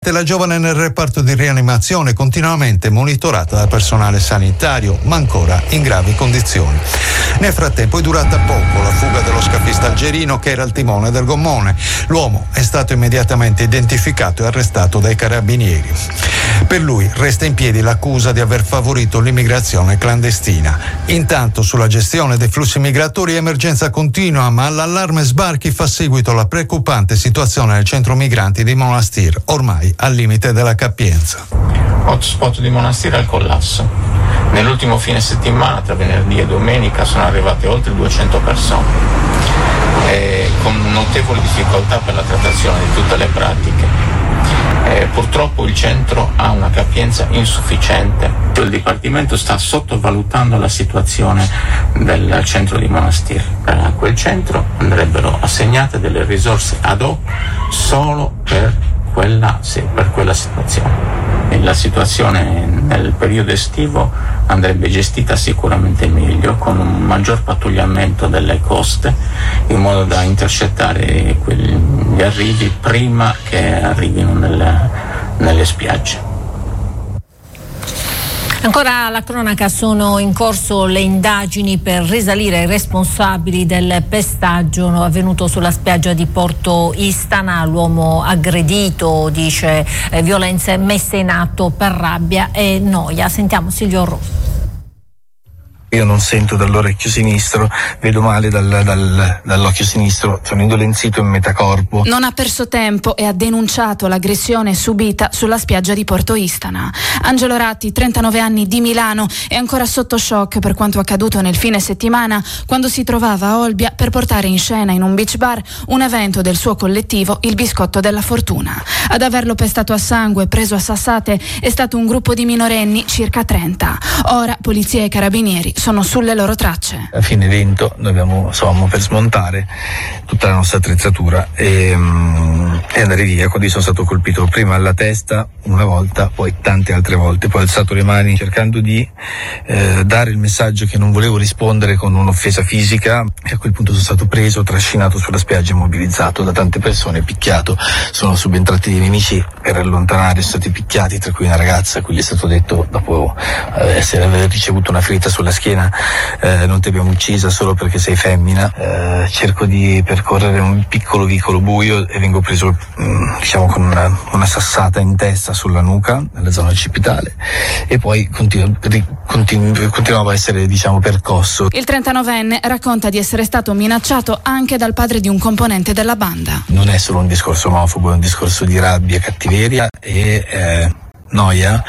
La giovane nel reparto di rianimazione continuamente monitorata dal personale sanitario, ma ancora in gravi condizioni. Nel frattempo è durata poco la fuga dello scafista algerino che era al timone del gommone. L'uomo è stato immediatamente identificato e arrestato dai carabinieri. Per lui resta in piedi l'accusa di aver favorito l'immigrazione clandestina. Intanto sulla gestione dei flussi migratori emergenza continua, ma all'allarme sbarchi fa seguito la preoccupante situazione nel centro migranti di Monastir, ormai al limite della capienza. Hotspot di Monastir al collasso. Nell'ultimo fine settimana, tra venerdì e domenica, sono arrivate oltre 200 persone, con notevoli difficoltà per la trattazione di tutte le pratiche. Purtroppo il centro ha una capienza insufficiente. Il Dipartimento sta sottovalutando la situazione del centro di Monastir. Per quel centro andrebbero assegnate delle risorse ad hoc solo per quella situazione. E la situazione nel periodo estivo andrebbe gestita sicuramente meglio, con un maggior pattugliamento delle coste, in modo da intercettare gli arrivi prima che arrivino nelle spiagge. Ancora alla cronaca, sono in corso le indagini per risalire ai responsabili del pestaggio avvenuto sulla spiaggia di Porto Istana. L'uomo aggredito dice violenze messe in atto per rabbia e noia. Sentiamo Silvio Rosso. Io non sento dall'orecchio sinistro, vedo male dall'occhio sinistro, sono indolenzito in metà corpo. Non ha perso tempo e ha denunciato l'aggressione subita sulla spiaggia di Porto Istana. Angelo Ratti, 39 anni, di Milano, è ancora sotto shock per quanto accaduto nel fine settimana, quando si trovava a Olbia per portare in scena in un beach bar un evento del suo collettivo, il Biscotto della Fortuna. Ad averlo pestato a sangue, preso a sassate, è stato un gruppo di minorenni, circa 30. Ora polizia e carabinieri sono sulle loro tracce. A fine evento noi abbiamo per smontare tutta la nostra attrezzatura e andare via. Quindi sono stato colpito prima alla testa una volta, poi tante altre volte, poi ho alzato le mani cercando di dare il messaggio che non volevo rispondere con un'offesa fisica, e a quel punto sono stato preso, trascinato sulla spiaggia, immobilizzato da tante persone, picchiato. Sono subentrati dei nemici per allontanare, sono stati picchiati, tra cui una ragazza a cui gli è stato detto, dopo aver ricevuto una ferita sulla schiena, non ti abbiamo uccisa solo perché sei femmina. Cerco di percorrere un piccolo vicolo buio e vengo preso con una sassata in testa sulla nuca, nella zona occipitale, e poi continuavo a essere percosso. Il 39enne racconta di essere stato minacciato anche dal padre di un componente della banda. Non è solo un discorso omofobo, è un discorso di rabbia, cattiveria e noia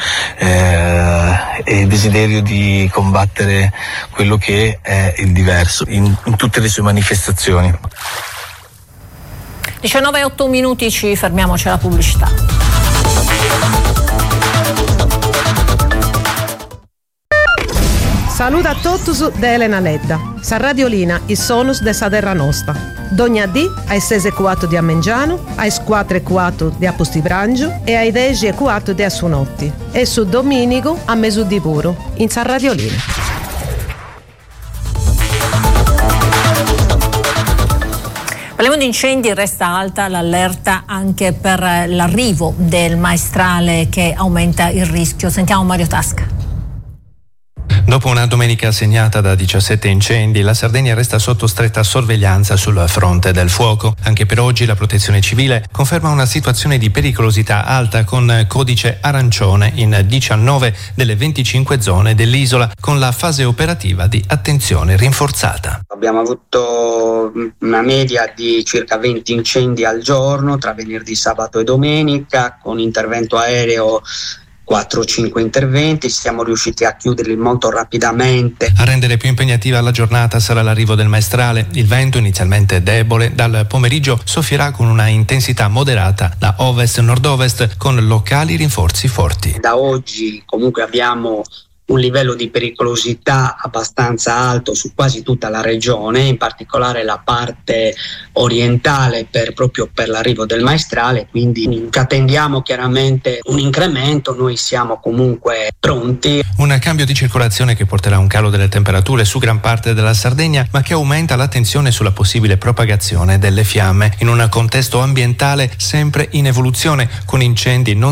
e desiderio di combattere quello che è il diverso in tutte le sue manifestazioni. 19:08, ci fermiamoci alla pubblicità. Saluto a tutti da Elena Ledda. Sa Radiolina, i sonus de sa terra nostra. Dogna dì ai 6:04 di Ammengiano, ai 4:04 di Apostibranggio e ai 10:04 di Assunotti. E su Domenico a Mesuddi Puro, in Sa Radiolina. Parliamo di incendi, resta alta l'allerta anche per l'arrivo del maestrale che aumenta il rischio. Sentiamo Mario Tasca. Dopo una domenica segnata da 17 incendi, la Sardegna resta sotto stretta sorveglianza sul fronte del fuoco. Anche per oggi la Protezione Civile conferma una situazione di pericolosità alta con codice arancione in 19 delle 25 zone dell'isola, con la fase operativa di attenzione rinforzata. Abbiamo avuto una media di circa 20 incendi al giorno tra venerdì, sabato e domenica, con intervento aereo 4-5 interventi, siamo riusciti a chiuderli molto rapidamente. A rendere più impegnativa la giornata sarà l'arrivo del maestrale. Il vento, inizialmente debole, dal pomeriggio soffierà con una intensità moderata da ovest-nord-ovest, con locali rinforzi forti. Da oggi comunque abbiamo un livello di pericolosità abbastanza alto su quasi tutta la regione, in particolare la parte orientale proprio per l'arrivo del maestrale, quindi attendiamo chiaramente un incremento, noi siamo comunque pronti. Un cambio di circolazione che porterà a un calo delle temperature su gran parte della Sardegna, ma che aumenta l'attenzione sulla possibile propagazione delle fiamme in un contesto ambientale sempre in evoluzione, con incendi non